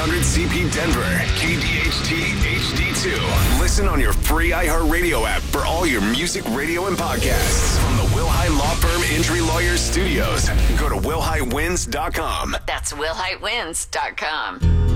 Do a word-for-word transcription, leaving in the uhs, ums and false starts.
hundred C P Denver, K D H T H D two. Listen on your free iHeartRadio app for all your music, radio, and podcasts. From the Wilhite Law Firm Injury Lawyers Studios. Go to will hite wins dot com. That's will hite wins dot com.